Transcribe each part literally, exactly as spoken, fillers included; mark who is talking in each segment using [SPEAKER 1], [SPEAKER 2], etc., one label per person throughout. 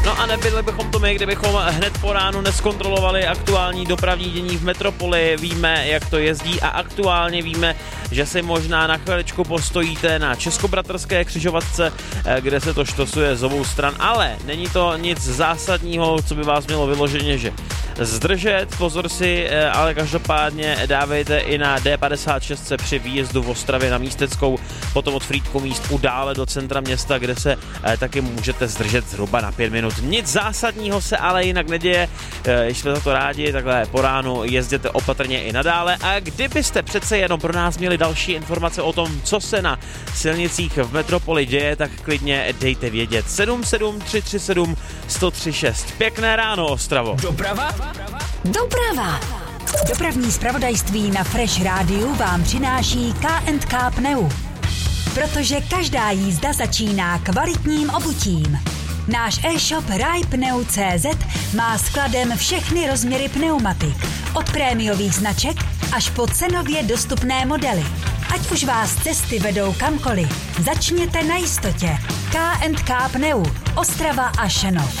[SPEAKER 1] No a nebyli bychom to my, kdybychom hned po ránu neskontrolovali aktuální dopravní dění v metropoli. Víme, jak to jezdí a aktuálně víme, že si možná na chviličku postojíte na českobratrské křižovatce, kde se to štosuje z obou stran, ale není to nic zásadního, co by vás mělo vyloženě, že zdržet. Pozor si, ale každopádně dávejte i na D padesát šest při výjezdu v Ostravě na Místeckou, potom od Frýdku místku dále do centra města, kde se taky můžete zdržet zhruba na pět minut. Nic zásadního se ale jinak neděje, když jsme za to rádi, takhle po ránu jezděte opatrně i nadále a kdybyste přece jenom pro nás měli další informace o tom, co se na silnicích v metropoli děje, tak klidně dejte vědět. sedm sedm tři tři sedm jedna nula tři šest. Pěkné ráno, Ostravo.
[SPEAKER 2] Doprava? Doprava. Dopravní zpravodajství na Fresh Rádiu vám přináší K and K Pneu. Protože každá jízda začíná kvalitním obutím. Náš e-shop rajpneu tečka cé zet má skladem všechny rozměry pneumatik. Od prémiových značek až po cenově dostupné modely. Ať už vás cesty vedou kamkoliv, začněte na jistotě. K and K Pneu, Ostrava a Šanov.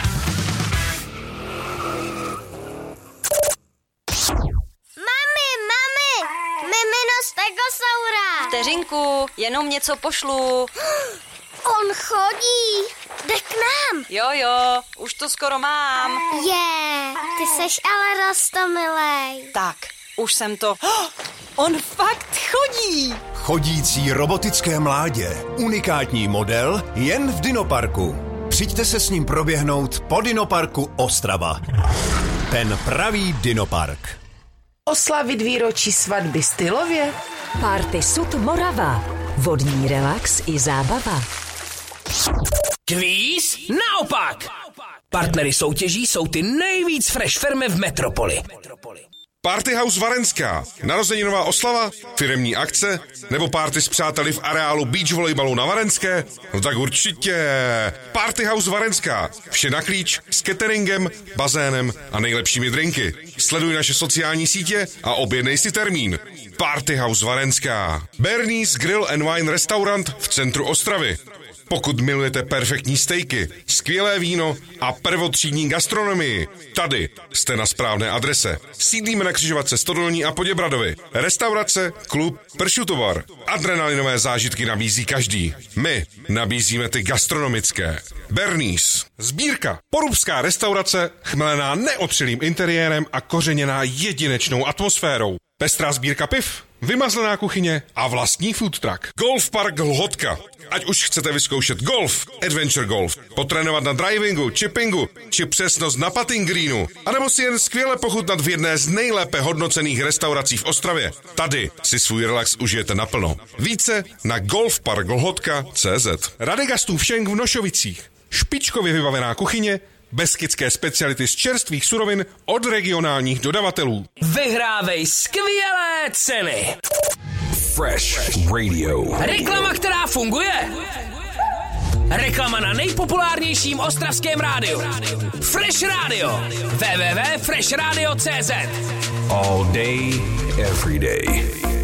[SPEAKER 3] Mami, mami, mimino stegosaura.
[SPEAKER 4] Vteřinku, jenom něco pošlu.
[SPEAKER 3] On chodí, jde k nám.
[SPEAKER 4] Jo, jo, už to skoro mám.
[SPEAKER 3] Je, ty seš ale roztomilej.
[SPEAKER 4] Tak, už jsem to... Oh, on fakt chodí.
[SPEAKER 5] Chodící robotické mládě. Unikátní model jen v Dinoparku. Přijďte se s ním proběhnout po Dinoparku Ostrava. Ten pravý Dinopark.
[SPEAKER 6] Oslavit výročí svatby stylově?
[SPEAKER 2] Party Sud Morava. Vodní relax i zábava.
[SPEAKER 7] Kvíz? Naopak! Partnery soutěží jsou ty nejvíc fresh firmy v metropoli.
[SPEAKER 8] Party House Varenská, narozeninová oslava, firemní akce nebo party s přáteli v areálu beach volejbalu na Varenské? No tak určitě. Party House Varenská, vše na klíč s cateringem, bazénem a nejlepšími drinky. Sleduj naše sociální sítě a objednej si termín. Party House Varenská. Bernie's Grill and Wine Restaurant v centru Ostravy. Pokud milujete perfektní stejky, skvělé víno a prvotřídní gastronomii, tady jste na správné adrese. Sídlíme na křižovatce Stodolní a Poděbradovi. Restaurace, klub, pršutovar. Adrenalinové zážitky nabízí každý. My nabízíme ty gastronomické. Bernie's. Sbírka. Porubská restaurace, chmelená neotřelým interiérem a kořeněná jedinečnou atmosférou. Pestrá sbírka piv, vymazlená kuchyně a vlastní food truck. Golf Park Lhotka. Ať už chcete vyzkoušet golf, adventure golf, potrénovat na drivingu, chippingu, či přesnost na putting greenu, anebo si jen skvěle pochutnat v jedné z nejlépe hodnocených restaurací v Ostravě. Tady si svůj relax užijete naplno. Více na golfpark lhotka tečka cé zet. Radegastův Šenk v Nošovicích. Špičkově vybavená kuchyně, beskydské speciality z čerstvých surovin od regionálních dodavatelů.
[SPEAKER 7] Vyhrávej skvělé ceny.
[SPEAKER 9] Fresh Radio.
[SPEAKER 7] Reklama, která funguje. Reklama na nejpopulárnějším ostravském rádiu. Fresh Radio. w w w tečka fresh radio tečka cé zet.
[SPEAKER 9] All day, every day.